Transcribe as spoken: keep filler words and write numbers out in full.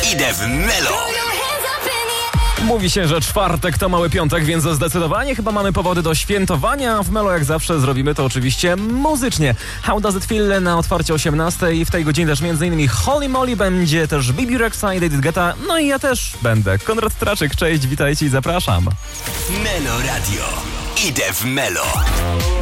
Idę w Melo. Mówi się, że czwartek to mały piątek, więc zdecydowanie chyba mamy powody do świętowania. W Melo jak zawsze zrobimy to oczywiście muzycznie. How Does It Feel na otwarcie osiemnastej i w tej godzinie też m.in. Holy Moly, będzie też Bibi Rexha i David Guetta, no i ja też będę. Konrad Traczyk, cześć, witajcie i zapraszam. Melo Radio. Idę w Melo.